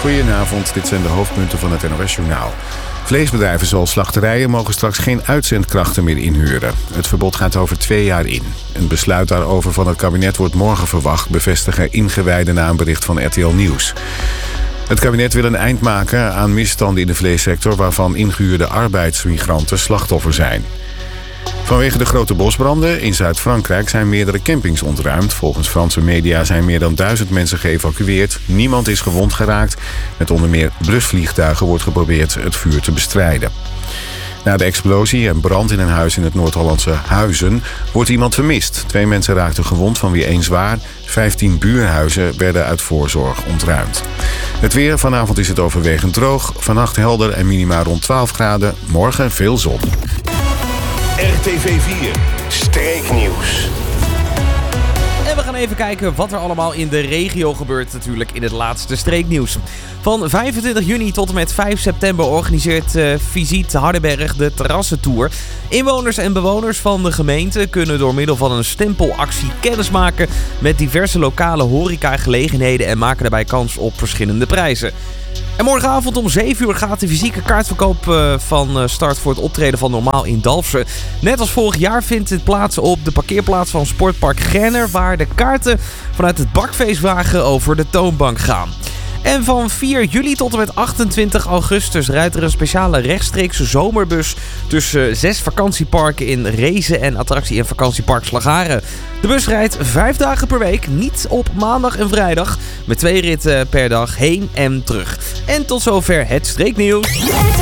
Goedenavond, dit zijn de hoofdpunten van het NOS-journaal. Vleesbedrijven zoals slachterijen mogen straks geen uitzendkrachten meer inhuren. Het verbod gaat over 2 jaar in. Een besluit daarover van het kabinet wordt morgen verwacht, bevestigen ingewijden na een bericht van RTL Nieuws. Het kabinet wil een eind maken aan misstanden in de vleessector waarvan ingehuurde arbeidsmigranten slachtoffer zijn. Vanwege de grote bosbranden in Zuid-Frankrijk zijn meerdere campings ontruimd. Volgens Franse media zijn meer dan 1000 mensen geëvacueerd. Niemand is gewond geraakt. Met onder meer blusvliegtuigen wordt geprobeerd het vuur te bestrijden. Na de explosie en brand in een huis in het Noord-Hollandse Huizen wordt iemand vermist. 2 mensen raakten gewond, van wie 1 zwaar. 15 buurhuizen werden uit voorzorg ontruimd. Het weer, vanavond is het overwegend droog. Vannacht helder en minima rond 12 graden. Morgen veel zon. RTV 4 Streeknieuws. En we gaan even kijken wat er allemaal in de regio gebeurt natuurlijk in het laatste streeknieuws. Van 25 juni tot en met 5 september organiseert Visit Hardenberg de Terrassentour. Inwoners en bewoners van de gemeente kunnen door middel van een stempelactie kennismaken met diverse lokale horecagelegenheden en maken daarbij kans op verschillende prijzen. En morgenavond om 7 uur gaat de fysieke kaartverkoop van start voor het optreden van Normaal in Dalfsen. Net als vorig jaar vindt dit plaats op de parkeerplaats van Sportpark Gerner, waar de kaarten vanuit het bakfeestwagen over de toonbank gaan. En van 4 juli tot en met 28 augustus rijdt er een speciale rechtstreekse zomerbus tussen 6 vakantieparken in Rezen en attractie- en vakantiepark Slagharen. De bus rijdt 5 dagen per week, niet op maandag en vrijdag, met 2 ritten per dag heen en terug. En tot zover het streeknieuws.